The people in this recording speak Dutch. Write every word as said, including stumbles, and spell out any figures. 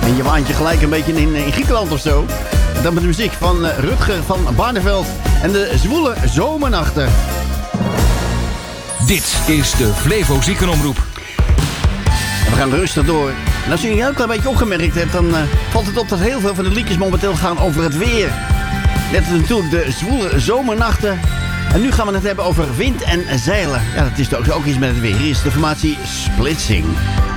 En je waant je gelijk een beetje in, in Griekenland of zo. En dan met de muziek van uh, Rutger van Barneveld en de zwoele zomernachten. Dit is de Flevo Ziekenomroep. En we gaan rustig door. En als je een heel klein beetje opgemerkt hebt, dan uh, valt het op dat heel veel van de liedjes momenteel gaan over het weer. Net als natuurlijk de zwoele zomernachten. En nu gaan we het hebben over wind en zeilen. Ja, dat is toch ook iets met het weer. Hier is de formatie Splitsing.